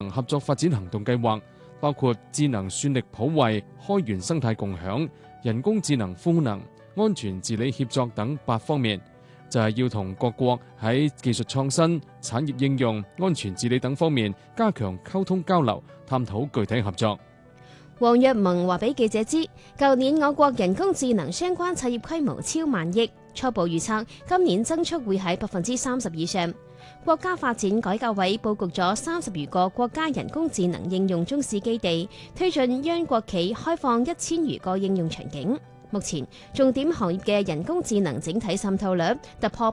能合作發展行動計劃，包括智能算力普惠、開源生態共享、人工智能賦能、安全治理協作等8方面，就係要同各國喺技術創新、產業應用、安全治理等方面加強溝通交流，探討具體合作。 黃若萌話俾記者知，舊年我國人工智能相關產業規模超萬億，初步預測今年增速會喺30%以上。國家發展改革委佈局咗30餘個國家人工智能應用中試基地，推進央國企開放1000餘個應用場景。目前重點行業嘅人工智能整體滲透率突破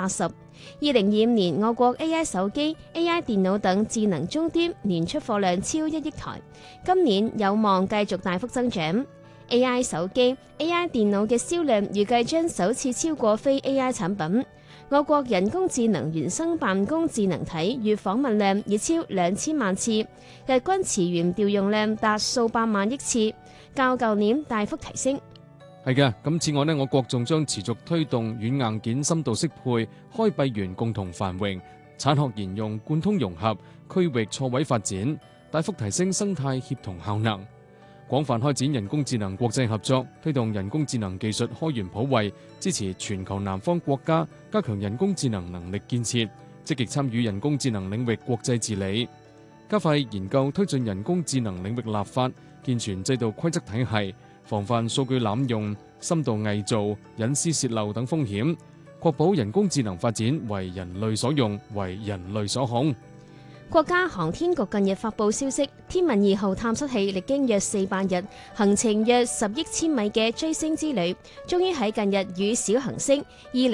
80%。2025年，我國 AI 手機、AI 電腦等智能終端年出貨量超1億台，今年有望繼續大幅增長。AI 手機、AI 電腦嘅銷量預計將首次超過非 AI 產品。我國人工智能原生辦公智能體月訪問量已超2000萬次，日均詞源調用量達數百萬億次，較舊年大幅提升。 係嘅，咁此外呢，我國仲將持續推動軟硬件深度適配、開閉源共同繁榮、產學研用貫通融合、區域錯位發展，大幅提升生態協同效能，廣泛開展人工智能國際合作，推動人工智能技術開源普惠，支持全球南方國家加強人工智能能力建設，積極參與人工智能領域國際治理，加快研究推進人工智能領域立法，健全制度規則體系，防範數據濫用、深度偽造、隱私洩漏等風險，確保人工智能發展為人類所用、為人類所控。 國家航天局近日發布消息，天問2號探測器歷經約400日、行程約10億千米嘅追星之旅，終於喺近日與小行星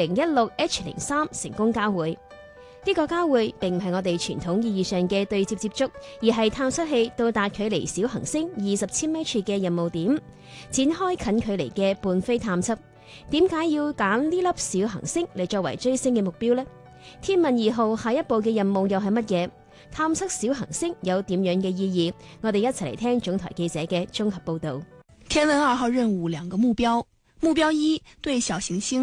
2016H03成功交會。呢個交會並唔係我哋傳統意義上嘅對接接觸，而係探測器到達距離小行星20千米處嘅任務點，展開近距離嘅伴飛探測。點解要揀呢粒小行星嚟作為追星嘅目標呢？天問2號下一步嘅任務又係乜嘢？探測小行星有點樣嘅意義？我哋一齊嚟聽總台記者嘅綜合報道。 天問2號任務2個目標：目標1，對小行星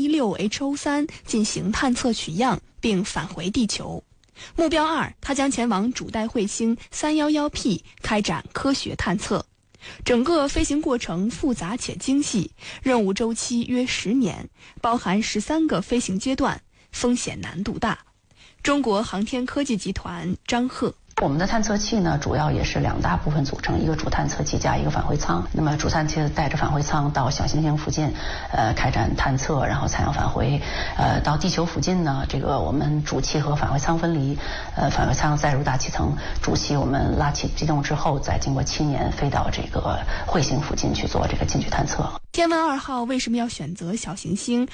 2016H03進行探測取樣並返回地球；目標2，它將前往主帶彗星311P開展科學探測。整個飛行過程複雜且精細，任務週期約10年，包含13個飛行階段，風險難度大。中國航天科技集團張赫： 我們的探測器呢，主要也是2大部分組成，一個主探測器加一個返回艙。那麼主探測器帶着返回艙到小行星附近，開展探測，然後採樣返回。到地球附近呢，這個我們主氣和返回艙分離，返回艙再入大氣層，主氣我們拉起機動之後，再經過7年飛到這個彗星附近去做這個近距探測。 天問2號為什麼要選擇小行星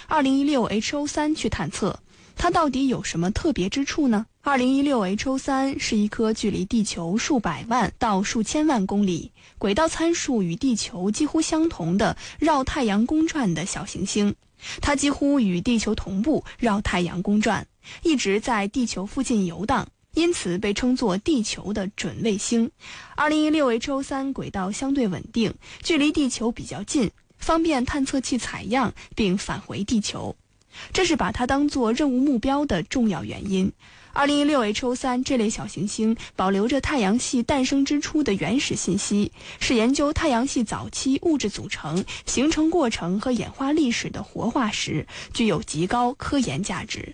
2016H03去探測？它到底有什麼特別之處呢？2016H03是一顆距離地球數百萬到數千萬公里，軌道參數與地球幾乎相同的繞太陽公轉的小行星。它幾乎與地球同步繞太陽公轉，一直在地球附近遊蕩，因此被稱作地球的準衛星。2016H03軌道相對穩定，距離地球比較近，方便探測器採樣並返回地球。這是把它當作任務目標的重要原因。2016H03這類小行星保留着太陽系誕生之初的原始信息，是研究太陽系早期物質組成、形成過程和演化歷史的活化石，具有極高科研價值。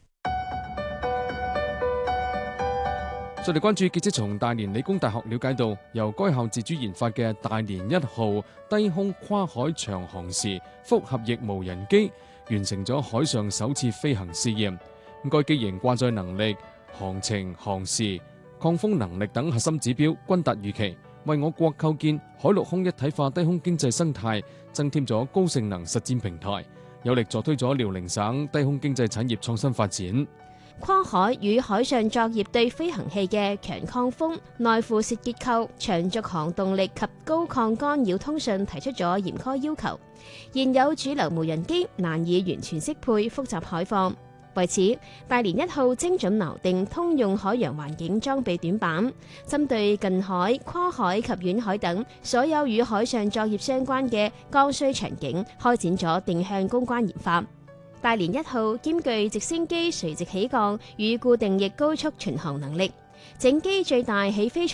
再嚟關注記者從大連理工大學了解到，由該校自主研發嘅大連1號低空跨海長航時複合翼無人機完成咗海上首次飛行試驗。該機型掛載能力、航程、航時、抗風能力等核心指標均達預期，為我國構建海陸空一體化低空經濟生態增添咗高性能實戰平台，有力助推咗遼寧省低空經濟產業創新發展。 跨海與海上作業對飛行器嘅強抗風、耐附蝕結構、長續航動力及高抗干擾通訊提出咗嚴苛要求，現有主流無人機難以完全適配複雜海況。為此，大連1號精準錨定通用海洋環境裝備短板，針對近海、跨海及遠海等所有與海上作業相關嘅剛需場景，開展咗定向攻關研發。大連1號兼具直升機垂直起降與固定翼高速巡航能力，整機最大起飛